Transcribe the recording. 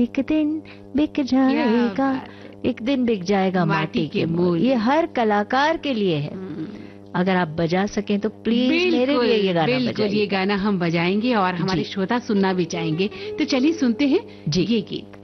एक दिन बिक जाएगा, एक दिन बिक जाएगा माटी के मोल। ये हर कलाकार के लिए है। अगर आप बजा सकें तो प्लीज मेरे लिए ये गाना बजाइए। ये गाना हम बजाएंगे और हमारे श्रोता सुनना भी चाहेंगे। तो चलिए सुनते हैं जी ये गीत।